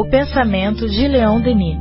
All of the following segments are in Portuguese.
O pensamento de Leon Denis.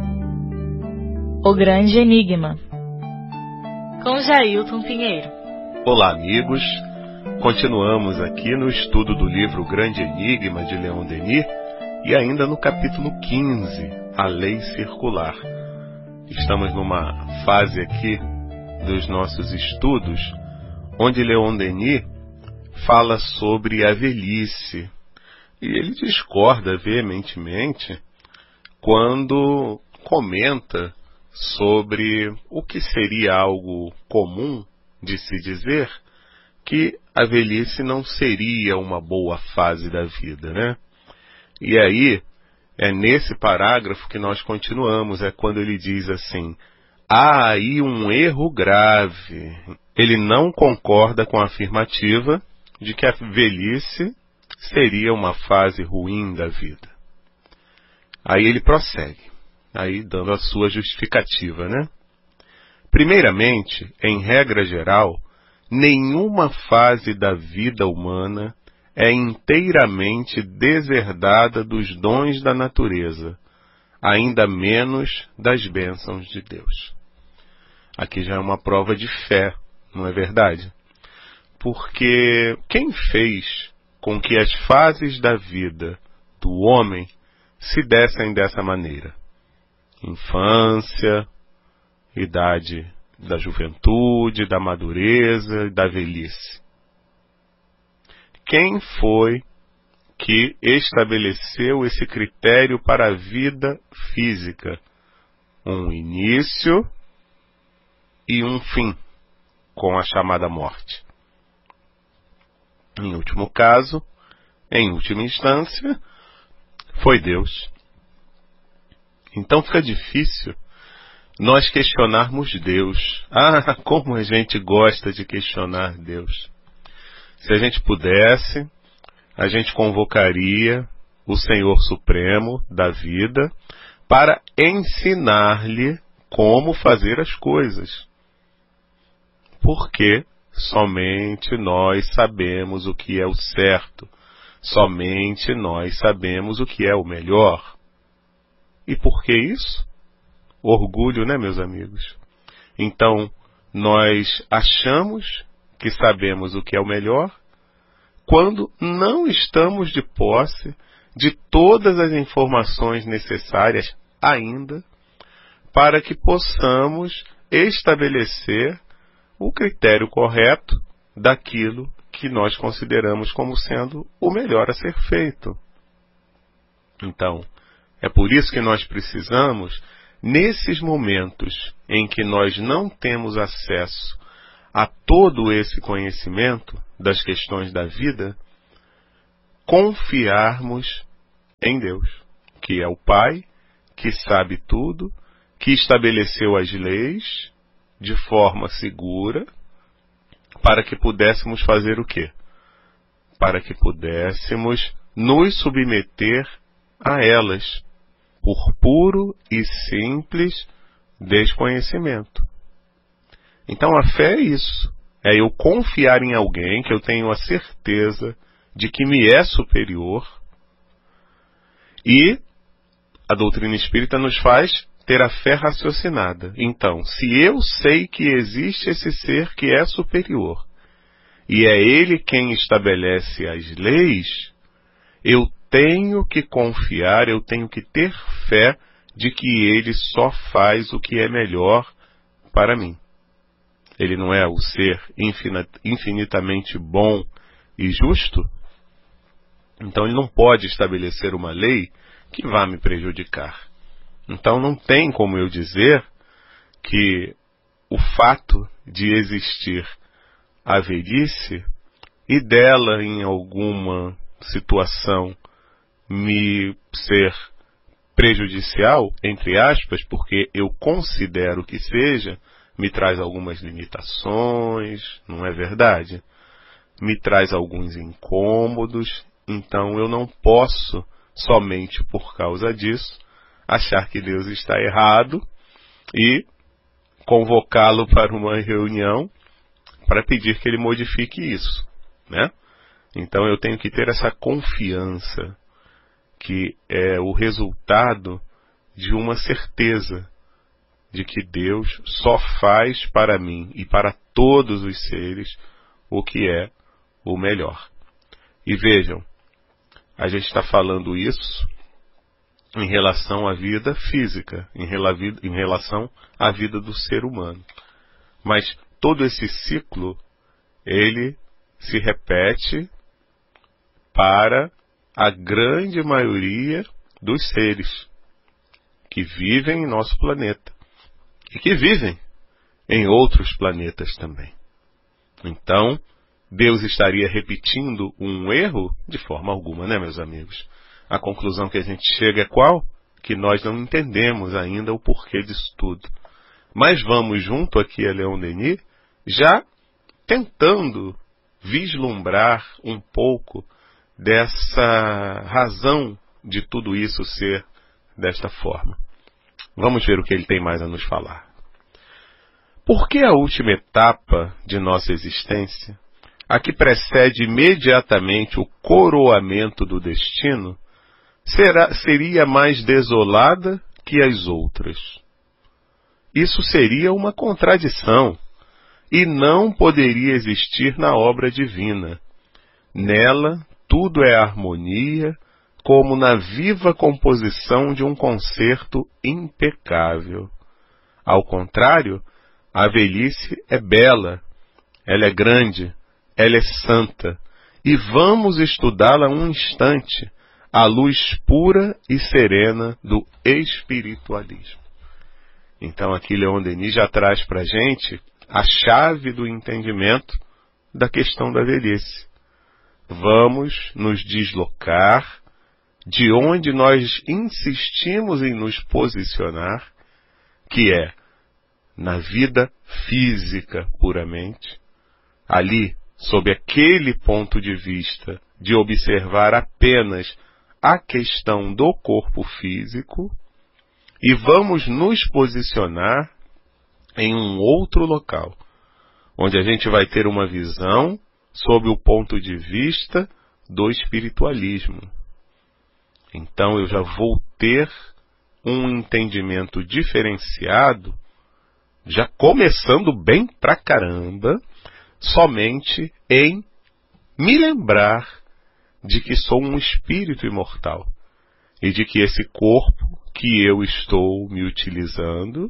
O Grande Enigma, com Jailton Pinheiro. Olá, amigos. Continuamos aqui no estudo do livro O Grande Enigma de Leon Denis e ainda no capítulo 15, A Lei Circular. Estamos numa fase aqui dos nossos estudos onde Leon Denis fala sobre a velhice. E ele discorda veementemente quando comenta sobre o que seria algo comum de se dizer que a velhice não seria uma boa fase da vida, né? E aí, é nesse parágrafo que nós continuamos, é quando ele diz assim: há aí um erro grave. Ele não concorda com a afirmativa de que a velhice seria uma fase ruim da vida. Aí ele prossegue, aí dando a sua justificativa, né? Primeiramente, em regra geral, nenhuma fase da vida humana é inteiramente deserdada dos dons da natureza, ainda menos das bênçãos de Deus. Aqui já é uma prova de fé, não é verdade? Porque quem fez com que as fases da vida do homem se dessem dessa maneira? Infância, idade da juventude, da madureza e da velhice. Quem foi que estabeleceu esse critério para a vida física? Um início e um fim, com a chamada morte. Em último caso, em última instância, foi Deus. Então fica difícil nós questionarmos Deus. Ah, como a gente gosta de questionar Deus. Se a gente pudesse, a gente convocaria o Senhor Supremo da vida para ensinar-lhe como fazer as coisas. Porque somente nós sabemos o que é o certo. Somente nós sabemos o que é o melhor. E por que isso? Orgulho, né, meus amigos? Então, nós achamos que sabemos o que é o melhor quando não estamos de posse de todas as informações necessárias ainda para que possamos estabelecer o critério correto daquilo que nós consideramos como sendo o melhor a ser feito. Então, é por isso que nós precisamos, nesses momentos em que nós não temos acesso a todo esse conhecimento das questões da vida, confiarmos em Deus, que é o Pai, que sabe tudo, que estabeleceu as leis de forma segura, para que pudéssemos fazer o quê? Para que pudéssemos nos submeter a elas, por puro e simples desconhecimento. Então a fé é isso, é eu confiar em alguém que eu tenho a certeza de que me é superior, e a doutrina espírita nos faz ter a fé raciocinada. Então, se eu sei que existe esse ser que é superior, e é ele quem estabelece as leis, eu tenho que confiar, eu tenho que ter fé de que ele só faz o que é melhor para mim. Ele não é o ser infinitamente bom e justo? Então ele não pode estabelecer uma lei que vá me prejudicar. Então não tem como eu dizer que o fato de existir a velhice e dela em alguma situação me ser prejudicial, entre aspas, porque eu considero que seja, me traz algumas limitações, não é verdade? Me traz alguns incômodos, então eu não posso, somente por causa disso, achar que Deus está errado e convocá-lo para uma reunião para pedir que ele modifique isso, né? Então eu tenho que ter essa confiança que é o resultado de uma certeza de que Deus só faz para mim e para todos os seres o que é o melhor. E vejam, a gente está falando isso em relação à vida física, em relação à vida do ser humano. Mas todo esse ciclo, ele se repete para a grande maioria dos seres que vivem em nosso planeta e que vivem em outros planetas também. Então, Deus estaria repetindo um erro? De forma alguma, né, meus amigos? A conclusão que a gente chega é qual? Que nós não entendemos ainda o porquê disso tudo. Mas vamos junto aqui a Leon Denis, já tentando vislumbrar um pouco dessa razão de tudo isso ser desta forma. Vamos ver o que ele tem mais a nos falar. Por que a última etapa de nossa existência, a que precede imediatamente o coroamento do destino, seria mais desolada que as outras? Isso seria uma contradição e não poderia existir na obra divina. Nela, tudo é harmonia, como na viva composição de um concerto impecável. Ao contrário, a velhice é bela, ela é grande, ela é santa, e vamos estudá-la um instante, à luz pura e serena do espiritualismo. Então aqui Leon Denis já traz para a gente a chave do entendimento da questão da velhice. Vamos nos deslocar de onde nós insistimos em nos posicionar, que é na vida física puramente, ali, sob aquele ponto de vista de observar apenas a questão do corpo físico, e vamos nos posicionar em um outro local, onde a gente vai ter uma visão sob o ponto de vista do espiritualismo. Então eu já vou ter um entendimento diferenciado, já começando bem pra caramba, somente em me lembrar de que sou um espírito imortal e de que esse corpo que eu estou me utilizando,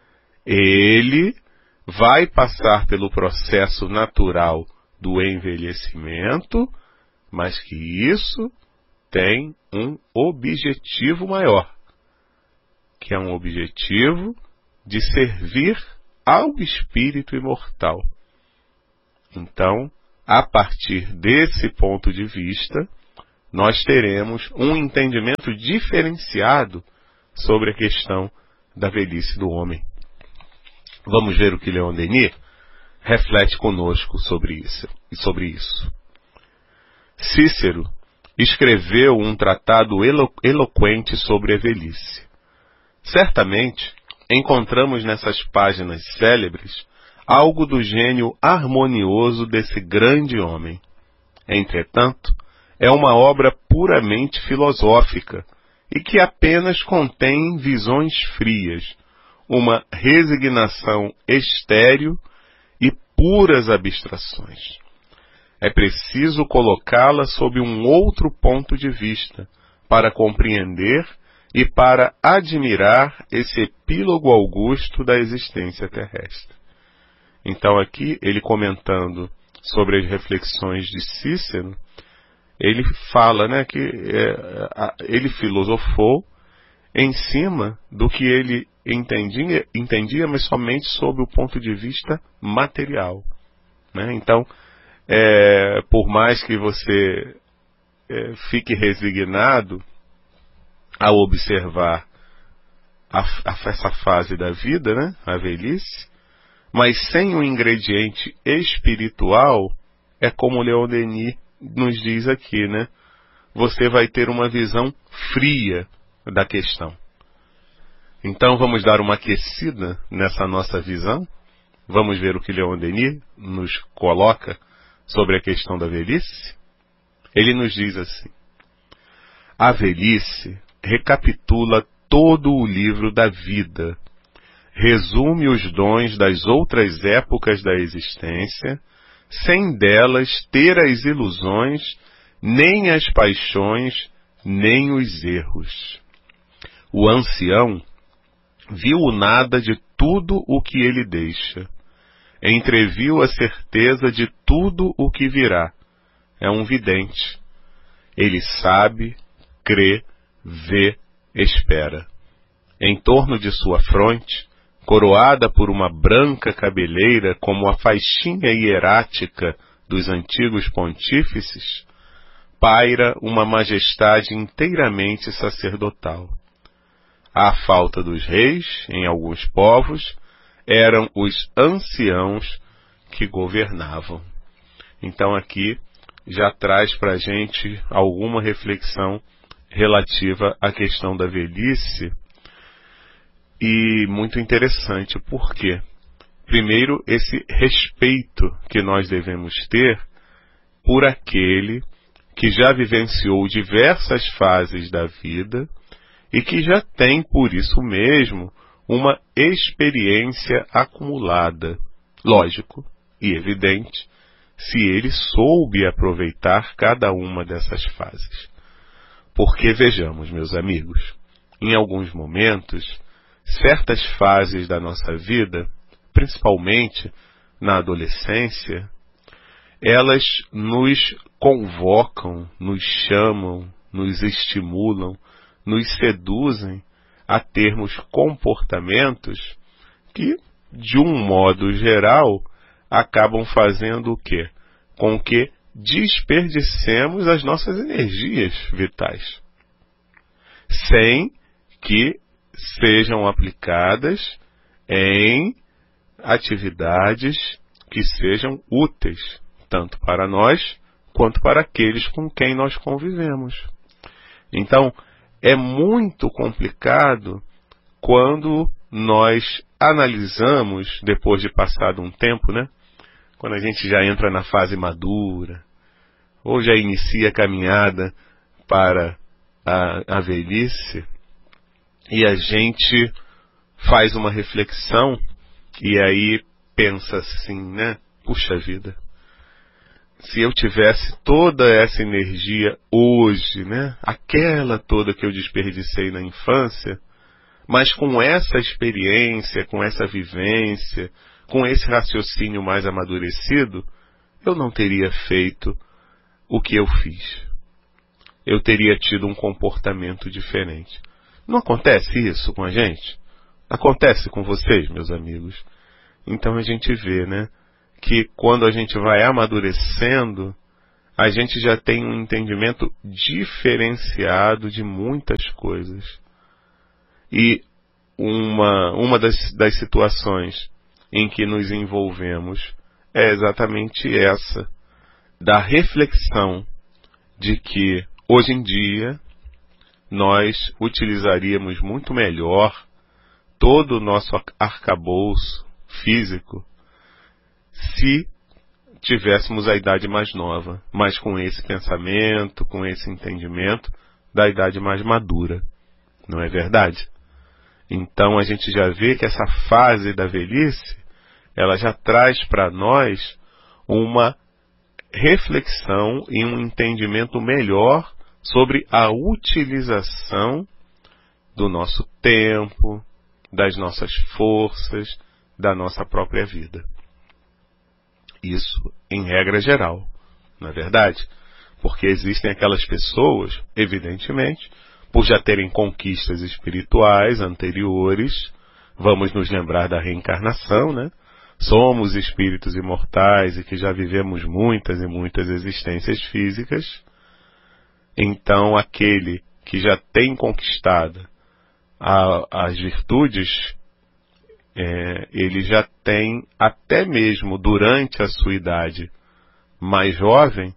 ele vai passar pelo processo natural do envelhecimento, mas que isso tem um objetivo maior, que é um objetivo de servir ao espírito imortal. Então, a partir desse ponto de vista, nós teremos um entendimento diferenciado sobre a questão da velhice do homem. Vamos ver o que Leon Denis reflete conosco sobre isso. Cícero escreveu um tratado eloquente sobre a velhice. Certamente, encontramos nessas páginas célebres algo do gênio harmonioso desse grande homem. Entretanto, é uma obra puramente filosófica e que apenas contém visões frias, uma resignação estéril e puras abstrações. É preciso colocá-la sob um outro ponto de vista para compreender e para admirar esse epílogo augusto da existência terrestre. Então aqui, ele comentando sobre as reflexões de Cícero, ele fala, né, que ele filosofou em cima do que ele entendia, mas somente sob o ponto de vista material, né? Então, por mais que você fique resignado ao observar essa fase da vida, né, a velhice, mas sem um ingrediente espiritual, é como Leon Denis nos diz aqui, né? Você vai ter uma visão fria da questão. Então vamos dar uma aquecida nessa nossa visão. Vamos ver o que Leon Denis nos coloca sobre a questão da velhice. Ele nos diz assim: A velhice recapitula todo o livro da vida, resume os dons das outras épocas da existência, sem delas ter as ilusões, nem as paixões, nem os erros. O ancião viu o nada de tudo o que ele deixa, entreviu a certeza de tudo o que virá. É um vidente. Ele sabe, crê, vê, espera. Em torno de sua fronte, coroada por uma branca cabeleira como a faixinha hierática dos antigos pontífices, paira uma majestade inteiramente sacerdotal. À falta dos reis, em alguns povos, eram os anciãos que governavam. Então aqui já traz para a gente alguma reflexão relativa à questão da velhice, e muito interessante. Por quê? Primeiro, esse respeito que nós devemos ter por aquele que já vivenciou diversas fases da vida e que já tem, por isso mesmo, uma experiência acumulada. Lógico e evidente, se ele soube aproveitar cada uma dessas fases. Porque vejamos, meus amigos, em alguns momentos, certas fases da nossa vida, principalmente na adolescência, elas nos convocam, nos chamam, nos estimulam, nos seduzem a termos comportamentos que, de um modo geral, acabam fazendo o quê? Com que desperdicemos as nossas energias vitais, sem que sejam aplicadas em atividades que sejam úteis, tanto para nós quanto para aqueles com quem nós convivemos. Então, é muito complicado quando nós analisamos, depois de passado um tempo, né? Quando a gente já entra na fase madura, ou já inicia a caminhada para a velhice, e a gente faz uma reflexão, e aí pensa assim, né? Puxa vida, se eu tivesse toda essa energia hoje, né? Aquela toda que eu desperdicei na infância, mas com essa experiência, com essa vivência, com esse raciocínio mais amadurecido, eu não teria feito o que eu fiz. Eu teria tido um comportamento diferente. Não acontece isso com a gente? Acontece com vocês, meus amigos? Então a gente vê, né, que quando a gente vai amadurecendo, a gente já tem um entendimento diferenciado de muitas coisas. E uma das situações em que nos envolvemos é exatamente essa, da reflexão de que, hoje em dia, nós utilizaríamos muito melhor todo o nosso arcabouço físico se tivéssemos a idade mais nova, mas com esse pensamento, com esse entendimento da idade mais madura. Não é verdade? Então a gente já vê que essa fase da velhice, ela já traz para nós uma reflexão e um entendimento melhor sobre a utilização do nosso tempo, das nossas forças, da nossa própria vida. Isso em regra geral, não é verdade? Porque existem aquelas pessoas, evidentemente, por já terem conquistas espirituais anteriores, vamos nos lembrar da reencarnação, né? Somos espíritos imortais e que já vivemos muitas e muitas existências físicas. Então, aquele que já tem conquistado as virtudes, ele já tem, até mesmo durante a sua idade mais jovem,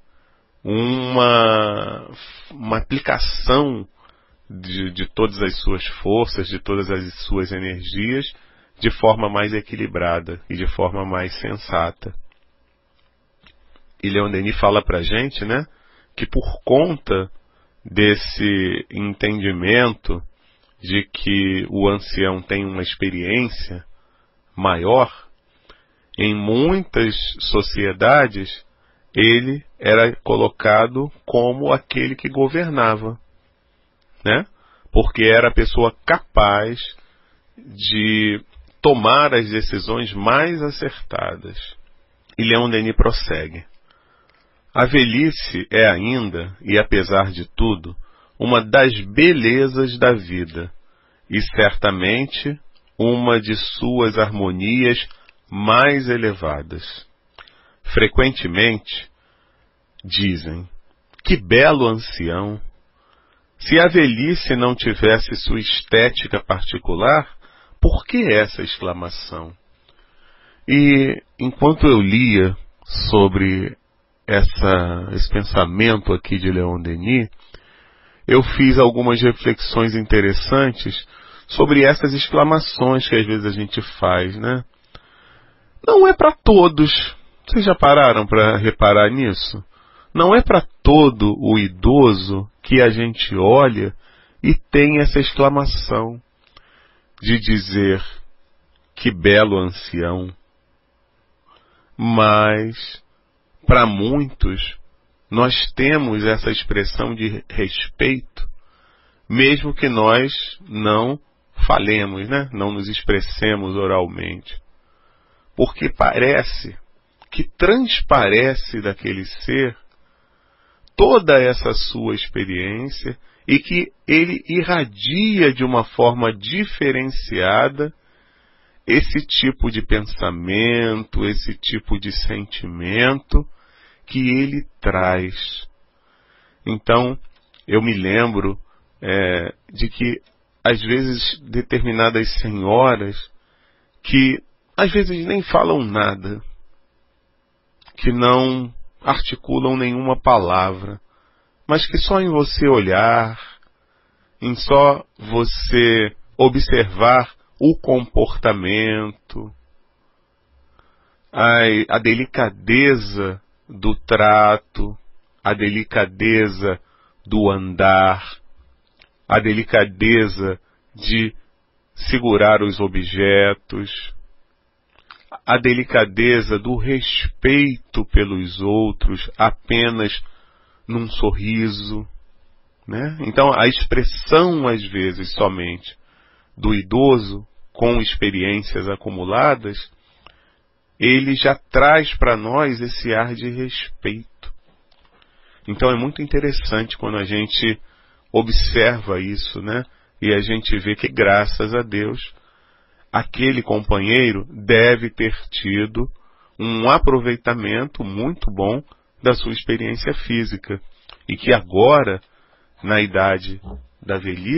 uma aplicação de todas as suas forças, de todas as suas energias, de forma mais equilibrada e de forma mais sensata. E Leon Denis fala pra gente, né, que por conta desse entendimento de que o ancião tem uma experiência maior, em muitas sociedades ele era colocado como aquele que governava, né? Porque era a pessoa capaz de tomar as decisões mais acertadas. E Leon Denis prossegue. A velhice é ainda, e apesar de tudo, uma das belezas da vida, e certamente uma de suas harmonias mais elevadas. Frequentemente, dizem, que belo ancião! Se a velhice não tivesse sua estética particular, por que essa exclamação? E enquanto eu lia sobre esse pensamento aqui de Leon Denis, eu fiz algumas reflexões interessantes sobre essas exclamações que às vezes a gente faz, né? Não é para todos. Vocês já pararam para reparar nisso? Não é para todo o idoso que a gente olha e tem essa exclamação de dizer que belo ancião. Mas, para muitos, nós temos essa expressão de respeito, mesmo que nós não falemos, né? Não nos expressemos oralmente. Porque parece que transparece daquele ser toda essa sua experiência e que ele irradia de uma forma diferenciada esse tipo de pensamento, esse tipo de sentimento que ele traz. Então, eu me lembro de que, às vezes, determinadas senhoras que, às vezes, nem falam nada, que não articulam nenhuma palavra, mas que só em você olhar, em só você observar o comportamento, a delicadeza do trato, a delicadeza do andar, a delicadeza de segurar os objetos, a delicadeza do respeito pelos outros apenas num sorriso, né? Então, a expressão, às vezes, somente do idoso, com experiências acumuladas, ele já traz para nós esse ar de respeito. Então, é muito interessante quando a gente observa isso, né? E a gente vê que, graças a Deus, aquele companheiro deve ter tido um aproveitamento muito bom da sua experiência física. E que agora, na idade da velhice,